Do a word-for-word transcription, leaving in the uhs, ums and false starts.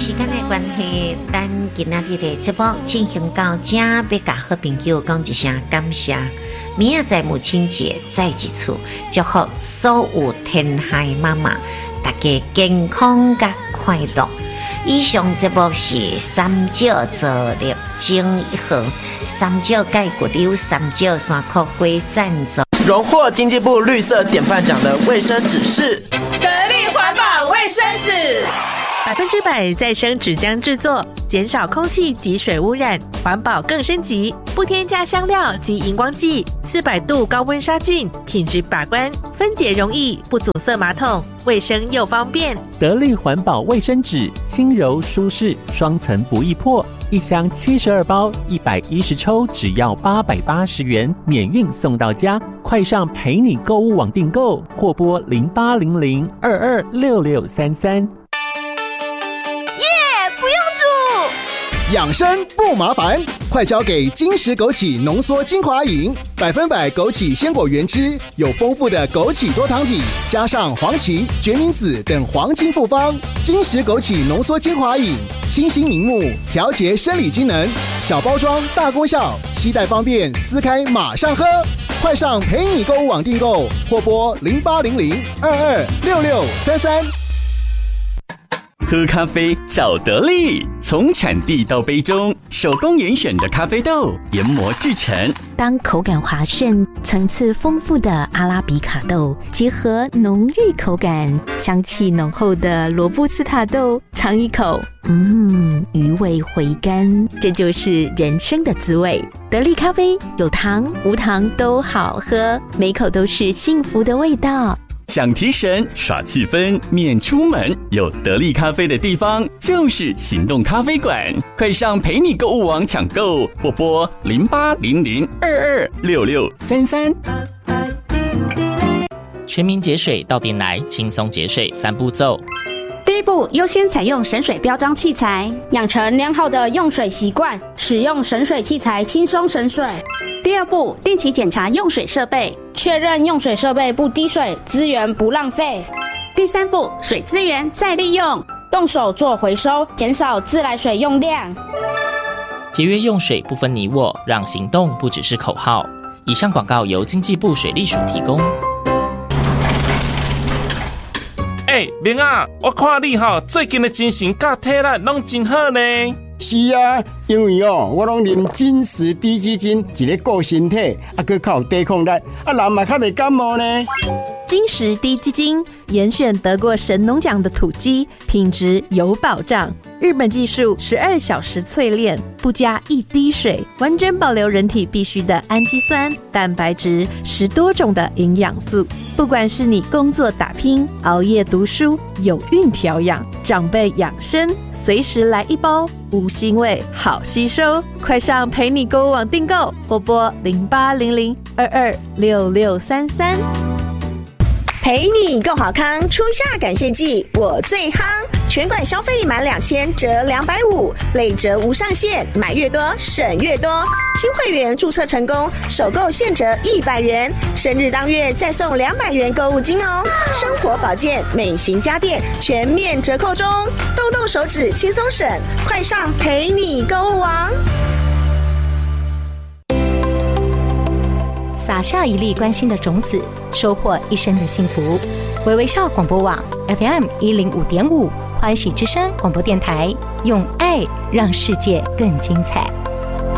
时间的关系，咱今仔日的节目进行到这，要甲好朋友讲一声感谢。明仔载母亲节再一次祝福所有天下妈妈，大家健康甲快乐。以上节目是三少做力精一号，三少钙骨瘤，三少山口龟赞助。 荣获经济部绿色典范奖的卫生纸是得力环保卫生纸。 百分之百再生纸浆制作，减少空气及水污染，环保更升级，不添加香料及荧光剂，四百度高温杀菌，品质把关，分解容易，不阻塞马桶，卫生又方便。 得力环保卫生纸，轻柔舒适，双层不易破，一箱七十二包，一百一十抽，只要八百八十元，免运送到家。快上陪你购物网订购，或拨零八零零二二六六三三。 养生不麻烦，快交给金石枸杞浓缩精华饮，百分百枸杞鲜果原汁，有丰富的枸杞多糖体，加上黄芪、决明子等黄金复方。金石枸杞浓缩精华饮，清新明目，调节生理机能，小包装大功效，携带方便，撕开马上喝。快上陪你购物网订购，或拨零八零零二二六六三三。 喝咖啡找得力，从产地到杯中，手工严选的咖啡豆研磨制成。 当口感滑顺、层次丰富的阿拉比卡豆结合浓郁口感、香气浓厚的罗布斯塔豆，尝一口，嗯，余味回甘，这就是人生的滋味。得力咖啡有糖无糖都好喝，每口都是幸福的味道。 想提神耍气氛免出门，有得力咖啡的地方就是行动咖啡馆。快上陪你购物网抢购，或拨零八零零二二六六三三。 全民节水到店来，轻松节水三步骤。 第一步，优先采用省水标章器材，养成良好的用水习惯，使用省水器材轻松省水。第二步，定期检查用水设备，确认用水设备不滴水，资源不浪费。第三步，水资源再利用，动手做回收，减少自来水用量。 节约用水不分你我，让行动不只是口号。以上广告由经济部水利署提供。 哎、欸，明啊，我看你吼最近的精神甲体力拢真好呢。 是啊，因为哦，我拢啉金石低基金，一个顾身体，啊，佮较有抵抗力，啊，人嘛较袂感冒呢。 金石低基金严选得过神农奖的土鸡，品质有保障。日本技术十二小时淬炼，不加一滴水，完整保留人体必需的氨基酸、蛋白质，十多种的营养素。不管是你工作打拼、熬夜读书、有孕调养、长辈养生，随时来一包，无腥味，好吸收。快上陪你购物网订购，或拨零八零零二二六六三三。 陪你够好康，初夏感谢季我最夯，全馆消费满两千折两百五，累折无上限，买越多省越多。新会员注册成功，首购现折一百元，生日当月再送两百元购物金哦。生活保健、美型家电全面折扣中，动动手指轻松省，快上陪你购物网。 撒下一粒关心的种子，收获一生的幸福。微微笑广播网 F M 一零五点五，欢喜之声广播电台，用爱让世界更精彩。